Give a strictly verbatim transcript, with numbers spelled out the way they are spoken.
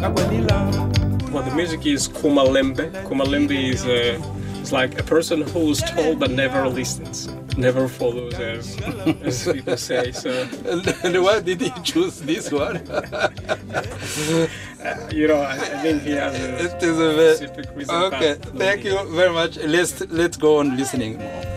Well, the music is Kumalembe. Kumalembe is uh, it's like a person who's told but never listens, never follows, as, as people say. So, and, and why did he choose this one? uh, you know, I, I think he has a It is a very, specific reason. okay, but thank you very much. Let's let's go on listening more.